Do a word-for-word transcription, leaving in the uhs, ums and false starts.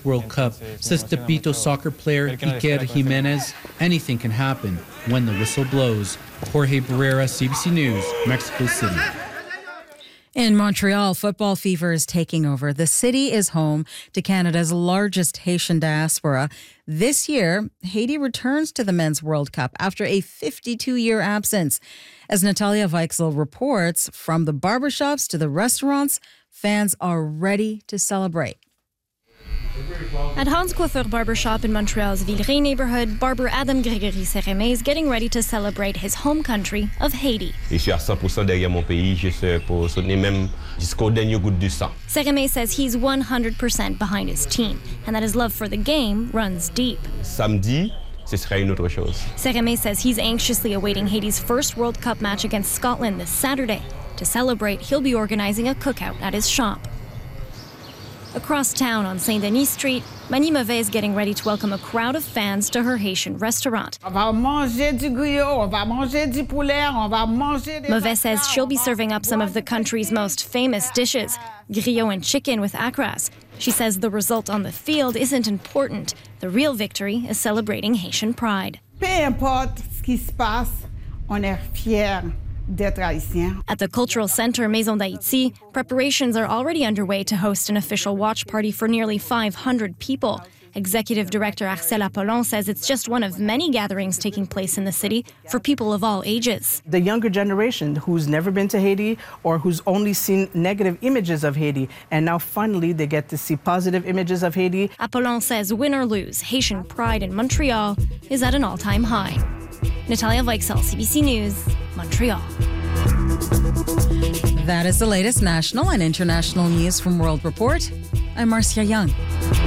World Cup. Says Tepito soccer player Iker Jimenez, anything can happen when the whistle blows. Jorge Barrera, C B C News, Mexico City. In Montreal, football fever is taking over. The city is home to Canada's largest Haitian diaspora. This year, Haiti returns to the Men's World Cup after a fifty-two-year absence. As Natalia Weichsel reports, from the barbershops to the restaurants, fans are ready to celebrate. At Hans Coiffeur Barbershop in Montreal's Villeray neighborhood, barber Adam Grégory Sérémé is getting ready to celebrate his home country of Haiti. Je suis à cent pour cent derrière mon pays, je suis pour soutenir même jusqu'au dernier goutte du sang. Sérémé says he's one hundred percent behind his team and that his love for the game runs deep. Samedi, ce sera une autre chose. Sérémé says he's anxiously awaiting Haiti's first World Cup match against Scotland this Saturday. To celebrate, he'll be organizing a cookout at his shop. Across town on Saint Denis Street, Mani Mauvais is getting ready to welcome a crowd of fans to her Haitian restaurant. Mauvais says she'll be serving up some of the country's most famous dishes, griot and chicken with acras. She says the result on the field isn't important. The real victory is celebrating Haitian pride. Peu importe ce qui se passe, on est fiers. At the Cultural Center Maison d'Haïti, preparations are already underway to host an official watch party for nearly five hundred people. Executive Director Arcel Apollon says it's just one of many gatherings taking place in the city for people of all ages. The younger generation who's never been to Haiti or who's only seen negative images of Haiti, and now finally they get to see positive images of Haiti. Apollon says win or lose, Haitian pride in Montreal is at an all-time high. Natalia Weichsel, C B C News, Montreal. That is the latest national and international news from World Report. I'm Marcia Young.